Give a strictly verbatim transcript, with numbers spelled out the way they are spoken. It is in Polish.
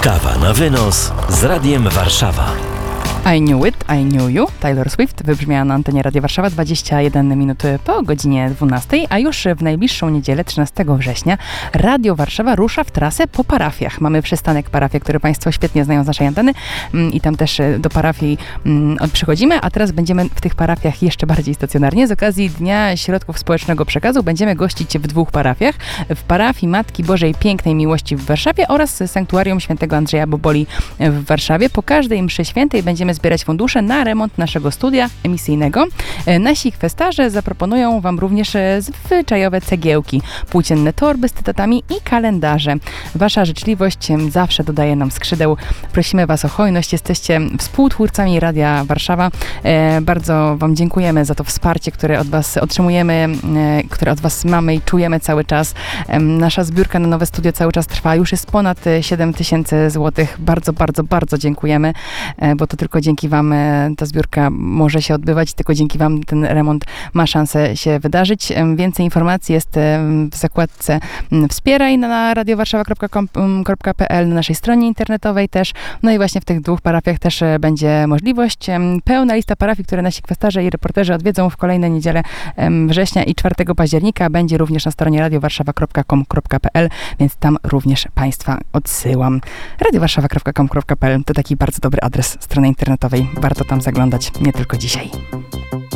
Kawa na wynos z Radiem Warszawa. I Knew It, I Knew You, Taylor Swift wybrzmiała na antenie Radia Warszawa dwadzieścia jeden minut po godzinie dwunastej, a już w najbliższą niedzielę, trzynastego września, Radio Warszawa rusza w trasę po parafiach. Mamy przystanek parafia, który Państwo świetnie znają z naszej anteny i tam też do parafii przychodzimy, a teraz będziemy w tych parafiach jeszcze bardziej stacjonarnie. Z okazji Dnia Środków Społecznego Przekazu będziemy gościć w dwóch parafiach. W parafii Matki Bożej Pięknej Miłości w Warszawie oraz Sanktuarium Świętego Andrzeja Boboli w Warszawie. Po każdej mszy świętej będziemy zbierać fundusze na remont naszego studia emisyjnego. Nasi kwestarze zaproponują Wam również zwyczajowe cegiełki, płócienne torby z cytatami i kalendarze. Wasza życzliwość zawsze dodaje nam skrzydeł. Prosimy Was o hojność. Jesteście współtwórcami Radia Warszawa. Bardzo Wam dziękujemy za to wsparcie, które od Was otrzymujemy, które od Was mamy i czujemy cały czas. Nasza zbiórka na nowe studio cały czas trwa. Już jest ponad siedem tysięcy złotych. Bardzo, bardzo, bardzo dziękujemy, bo to tylko dzięki Wam ta zbiórka może się odbywać, tylko dzięki Wam ten remont ma szansę się wydarzyć. Więcej informacji jest w zakładce Wspieraj na radiowarszawa kropka com kropka pe el, na naszej stronie internetowej też. No i właśnie w tych dwóch parafiach też będzie możliwość. Pełna lista parafii, które nasi kwestarze i reporterzy odwiedzą w kolejne niedzielę września i czwartego października, będzie również na stronie radiowarszawa kropka com kropka pe el, więc tam również Państwa odsyłam. radiowarszawa kropka com kropka pe el to taki bardzo dobry adres strony internetowej. Warto tam zaglądać, nie tylko dzisiaj.